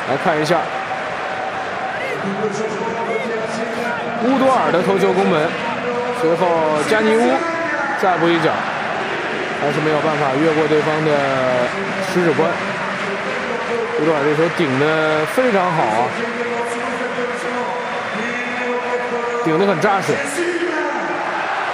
来看一下乌多尔的头球攻门，随后加尼乌再补一脚，还是没有办法越过对方的十指关。乌多尔这球顶得非常好啊，顶得很扎实。